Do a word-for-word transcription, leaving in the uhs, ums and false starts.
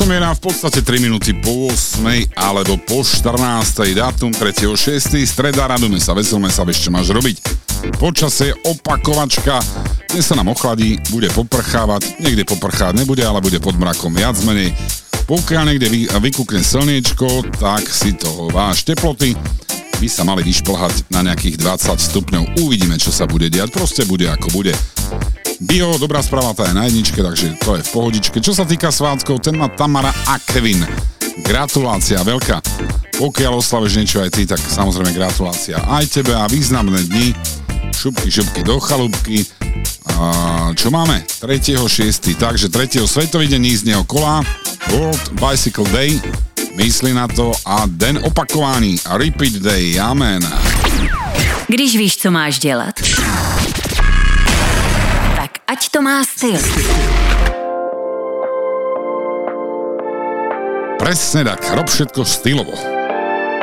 Zomiera v podstate tri minúty po ôsmej alebo po štrnástej, dátum tretieho šiesteho streda, radujme sa, veselme sa, vieš čo máš robiť. Počasie opakovačka, dnes sa nám ochladí, bude poprchávať, niekde poprchávať nebude, ale bude pod mrakom viac menej. Pokiaľ niekde vy, vykúkne slniečko, tak si toho váš. Teploty by sa mali vyšplhať na nejakých dvadsať stupňov. Uvidíme, čo sa bude diať, proste bude ako bude. Bio, dobrá správa, tá je na jedničke, takže to je v pohodičke. Čo sa týka svátkov, ten má Tamara a Kevin. Gratulácia veľká. Pokiaľ oslavuješ niečo aj ty, tak samozrejme gratulácia aj tebe a významné dni. Šupky, šupky do chalúbky. A čo máme? tretieho šiesteho Takže tretieho svetový deň jízdneho kola, World Bicycle Day, myslí na to a den opakovaný, Repeat Day, amen. Když víš, co máš dělat, tak ať to má styl. Presne tak, rob všetko stylovo.